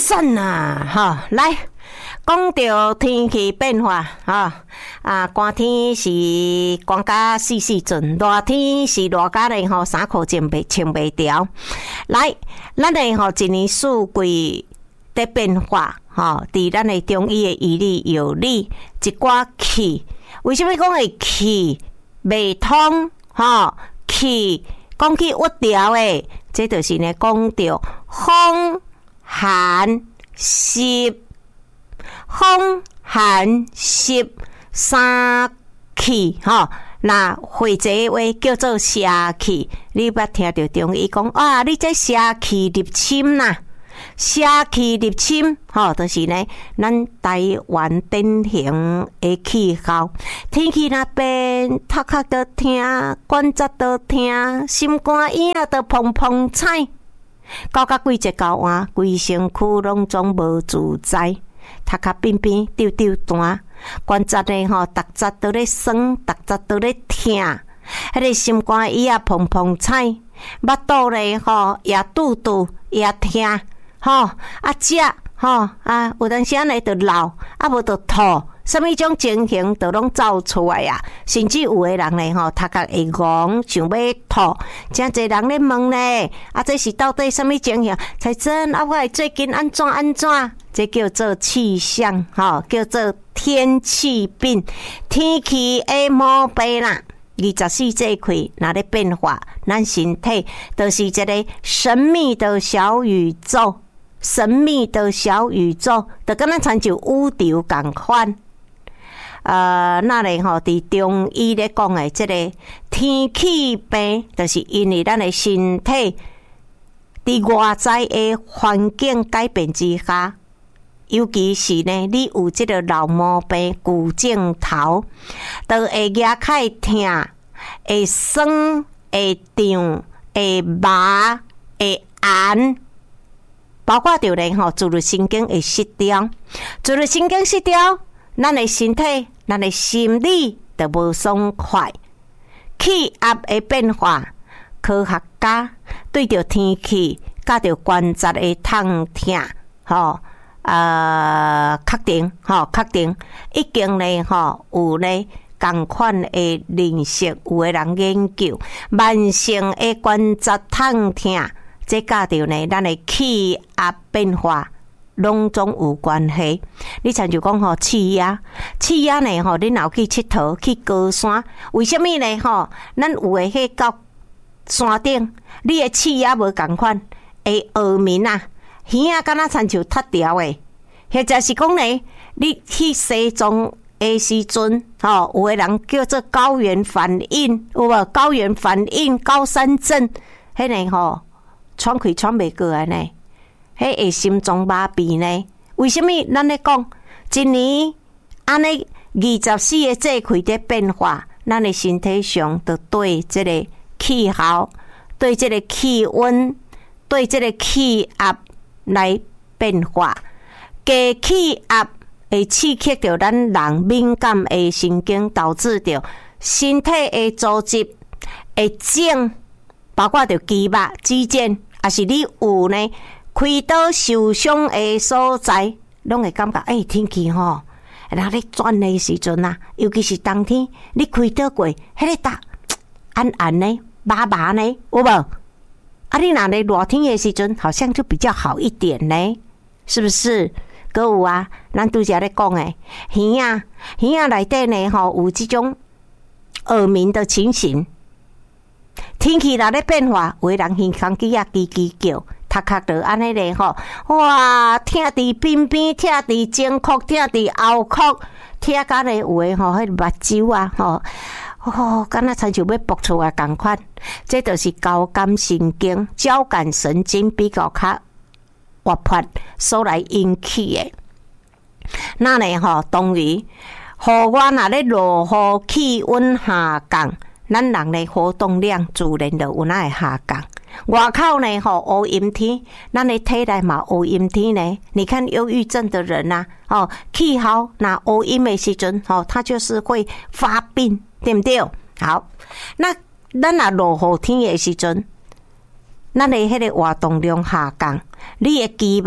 散啦，哈，来讲到天气变化寒天是寒甲死死阵，热天是热甲咧吼，衫裤穿袂调。来，咱诶吼一年四季在变化伫咱诶中医诶医理药理一寡气，为什么讲会气袂通气讲起屈调诶？这就是呢讲到风寒湿，风寒湿三气那会这话叫做邪气。你捌听到中医讲你这邪气入侵啦？邪气入侵就是呢咱台湾典型的气候，天气若变，头壳都痛，关节都痛，心肝眼都砰砰踩，到季节到晚，规身躯拢总无自在，头壳边边丢丢弹，关节呢逐节都咧酸，逐节都咧痛，迄个心肝眼砰砰踩，腹肚咧也肚肚也痛。食有当时呢就流，无就吐，什么种情形都拢走出来啊！甚至有的人呢头壳会戆，想要吐，真侪人咧问呢，这是到底什么情形？才真我最近安怎？这叫做气象，叫做天气病，天气的毛病啦。24节气若咧变化，咱身体就是一个神秘的小宇宙。神秘的小宇宙，就跟咱亲像宇宙共款。那咧伫中医咧讲的这个天气病，就是因为咱的身体伫外在的环境改变之下，尤其是呢，你有这个老毛病、古镜头，就会牙开痛，会酸，会胀，会麻，会寒。包括着咧自律神经会失调，自律神经失调，咱的身体、咱的心理就无爽快。气压的变化，科学家对着天气、甲着关节的痛痛，确定，已经咧有咧同款的认识，有的人研究慢性的关节痛痛。这甲着呢，咱的气压变化拢总有关系。你像就讲气压呢你若去佚佗去高山，为什么呢咱有诶去到山顶，你的气压无共款，会耳鸣啊，耳啊敢若亲像塌掉诶，或者是讲呢，你去西藏的时阵有诶人叫做高原反应，有无？高原反应、高山症，迄个喘气喘袂过来呢，迄会心脏麻痹呢？为什么咱咧讲一年安尼24个节气在变化，咱的身体上就对这个气候、对这个气温、对这个气压来变化。低气压会刺激到咱人敏感的神经，导致着身体的组织会肿。包括着肌肉、肌腱，也是你有呢开刀受伤的所在，拢会感觉天气若咧转的时阵啊，尤其是冬天，你开刀过，迄个搭暗暗呢、麻麻呢，有无？你若咧热天的时阵，好像就比较好一点呢，是不是？搁有啊，咱拄则咧讲诶，耳仔内底呢有这种耳鸣的情形。天气若咧变化，有的人耳孔机啊叽叽叫，头壳就安尼咧哇，痛伫边边，痛伫前壳，痛伫后壳，痛甲咧有诶迄目睭啊敢若亲像要爆出来共款。这就是交感神经、交感神经比较较活泼所来引起诶。那咧当然，户外若咧落雨，气温下降。咱人的活动量自然就有哪会下降。外口呢乌阴天，咱的体内嘛乌阴天呢。你看忧郁症的人啊，气候那乌阴的时阵，他就是会发病，对不对？好，那咱若落雨天的时阵，咱的迄个活动量下降，你的肌肉、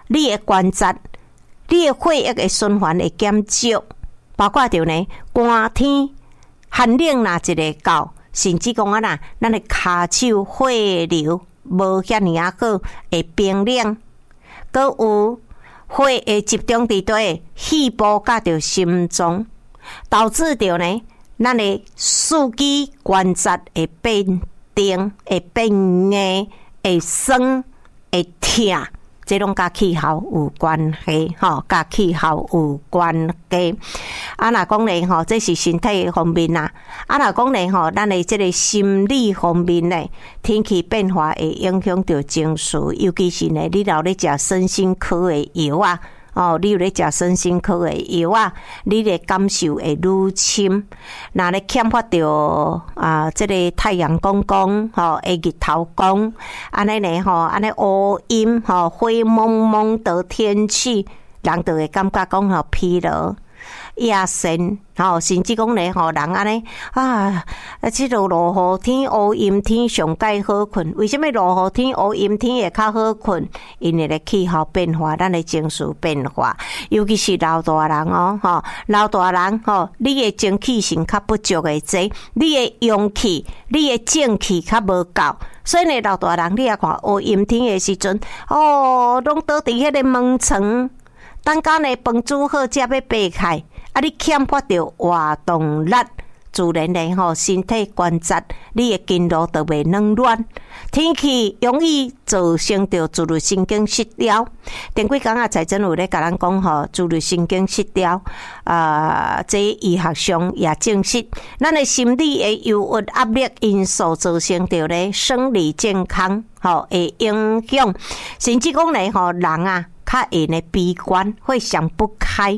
你的关节、你的血液的循环会减少，包括着呢寒天寒冷若一个到，甚至讲咱的骹手血流无遐尼啊好，会冰冷，搁有血会集中伫对肺部甲着心脏，导致着呢咱的四肢关节会变硬，会变硬，会酸，会痛。这拢甲气候有关系，甲气候有关系。若讲咧这是身体方面啦。若讲咧咱的这个心理方面咧，天气变化会影响到情绪，尤其是呢，你若咧食身心科的药啊。你有咧食身心科的药啊，你的感受会愈深。若咧欠缺着这个太阳光光，日头光，安尼呢安尼乌阴灰蒙蒙的天气，人就会感觉讲疲劳、亚神，甚至讲咧人安尼即落落雨天、乌阴天上介好困。为什么落雨天、乌阴天会较好困？因为咧气候变化，咱的情绪变化，尤其是老大人老大人你的精气神较不足的济，你的阳气、你的正气较无够。所以呢，老大人你也看乌阴天的时阵，拢倒伫迄个门床，等到呢饭煮好才要爬开。你欠缺着活动力，自然咧身体关节，你的经络就袂软软。天气容易造成着自律神经失调。前几工财政有咧甲咱讲自律神经失调，这医学上也证实，咱的心理的忧郁、压力因素造成着咧生理健康会影响，甚至讲咧人较会呢悲观，会想不开。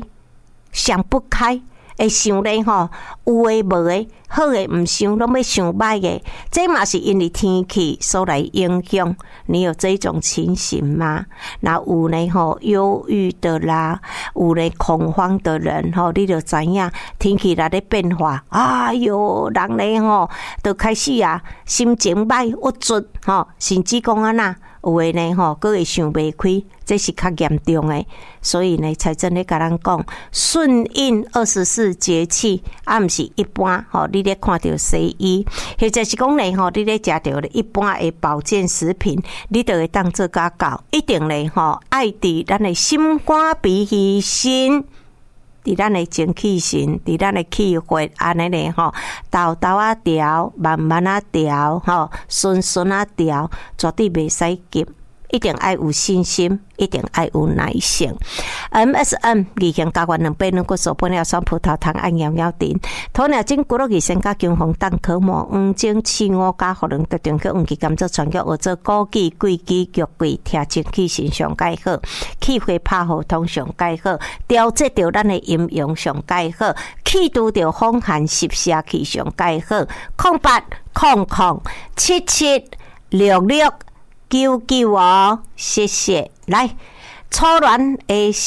会想咧有诶无诶，好诶毋想，拢要想歹诶。这嘛是因为天气所来影响。你有这种情形吗？那有呢忧郁的啦，有呢恐慌的人你就知影天气来咧变化。哎哟，人咧就开始心情歹、郁卒甚至讲有诶呢佫会想袂开，这是较严重诶。所以呢，才真咧甲咱讲顺应24节气，毋是一般你咧看到西医，或者是讲咧你咧食到一般的保健食品，你就会当做甲到，一定咧爱伫咱的心肝脾肺肾。伫咱的精气神，伫咱的气血，安尼咧豆豆调，慢慢调，顺顺调，绝对袂使急。一定要有信心，一定要有耐性。MSM 二型加元2倍软骨素玻尿酸葡萄糖按摇摇锭，鸵鸟精骨肉益生加姜黄蛋壳膜黄精刺五加茯苓特定去黄芪甘蔗全脚，或者枸杞桂枝菊桂听精气神上介好，气血拍互通上介好，调节着咱的阴阳上介好，气度着风寒湿邪气上介好。0800776699谢谢。来，初恋的